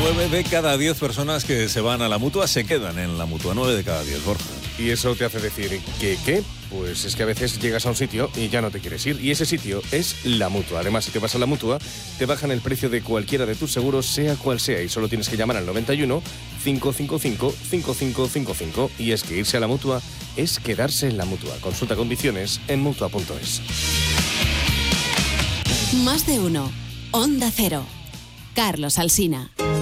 9 de cada 10 personas que se van a la Mutua se quedan en la Mutua. 9 de cada 10, Borja. Y eso te hace decir que, ¿qué? Pues es que a veces llegas a un sitio y ya no te quieres ir. Y ese sitio es la Mutua. Además, si te vas a la Mutua, te bajan el precio de cualquiera de tus seguros, sea cual sea. Y solo tienes que llamar al 91 555 5555. Y es que irse a la Mutua es quedarse en la Mutua. Consulta condiciones en Mutua.es. Más de uno. Onda Cero. Carlos Alsina.